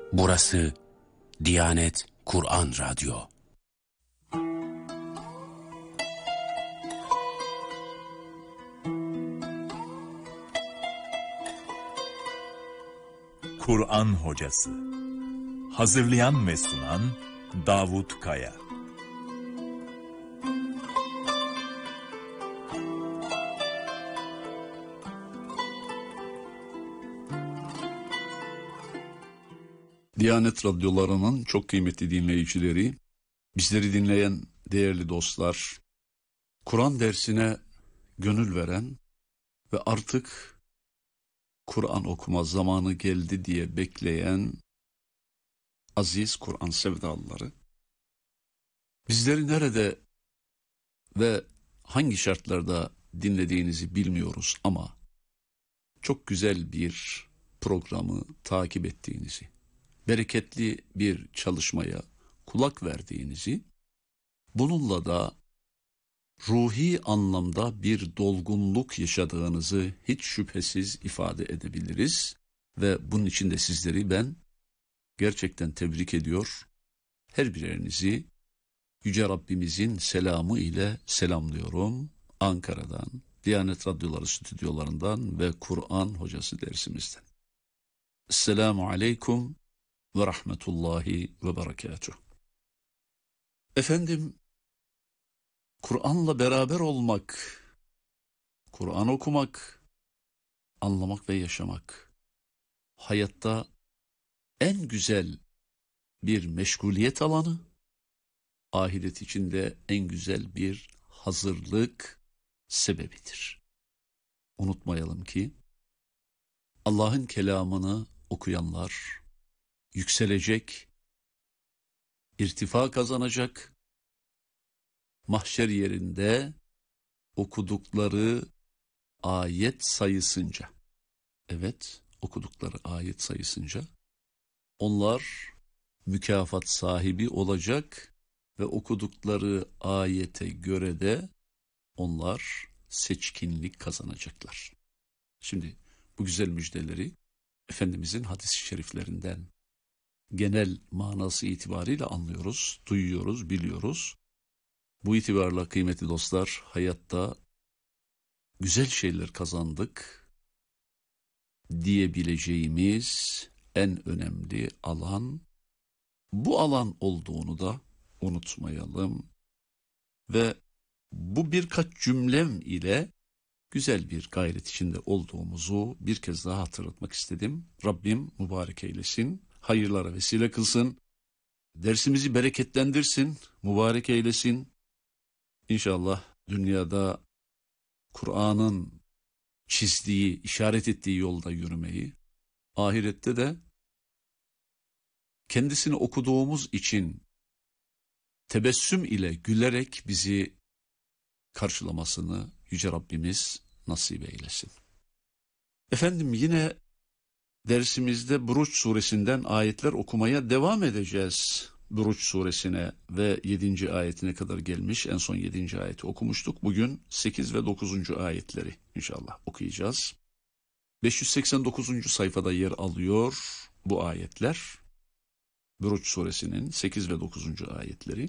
Burası Diyanet Kur'an Radyo. Kur'an Hocası. Hazırlayan ve sunan Davut Kaya. Diyanet radyolarının çok kıymetli dinleyicileri, bizleri dinleyen değerli dostlar, Kur'an dersine gönül veren ve artık Kur'an okuma zamanı geldi diye bekleyen aziz Kur'an sevdalıları, bizleri nerede ve hangi şartlarda dinlediğinizi bilmiyoruz ama çok güzel bir programı takip ettiğinizi, bereketli bir çalışmaya kulak verdiğinizi, bununla da ruhi anlamda bir dolgunluk yaşadığınızı hiç şüphesiz ifade edebiliriz ve bunun için de sizleri ben gerçekten tebrik ediyor, her birerinizi Yüce Rabbimizin selamı ile selamlıyorum. Ankara'dan, Diyanet Radyoları stüdyolarından ve Kur'an Hocası dersimizden. Esselamu Aleyküm ve Rahmetullahi ve Berekatuhu. Efendim, Kur'an'la beraber olmak, Kur'an okumak, anlamak ve yaşamak, hayatta en güzel bir meşguliyet alanı, ahiret içinde en güzel bir hazırlık sebebidir. Unutmayalım ki, Allah'ın kelamını okuyanlar yükselecek, irtifa kazanacak, mahşer yerinde okudukları ayet sayısınca, evet, okudukları ayet sayısınca onlar mükafat sahibi olacak ve okudukları ayete göre de onlar seçkinlik kazanacaklar. Şimdi bu güzel müjdeleri Efendimizin hadis-i şeriflerinden genel manası itibariyle anlıyoruz, duyuyoruz, biliyoruz. Bu itibarla kıymetli dostlar, hayatta güzel şeyler kazandık diyebileceğimiz en önemli alan bu alan olduğunu da unutmayalım. Ve bu birkaç cümlem ile güzel bir gayret içinde olduğumuzu bir kez daha hatırlatmak istedim. Rabbim mübarek eylesin, hayırlara vesile kılsın, dersimizi bereketlendirsin, mübarek eylesin. İnşallah dünyada Kur'an'ın çizdiği, işaret ettiği yolda yürümeyi, ahirette de kendisini okuduğumuz için tebessüm ile gülerek bizi karşılamasını Yüce Rabbimiz nasip eylesin. Efendim, yine dersimizde Buruç suresinden ayetler okumaya devam edeceğiz. Buruç suresine ve 7. ayetine kadar gelmiş, en son 7. ayeti okumuştuk. Bugün 8 ve 9. ayetleri inşallah okuyacağız. 589. sayfada yer alıyor bu ayetler. Buruç suresinin 8 ve 9. ayetleri.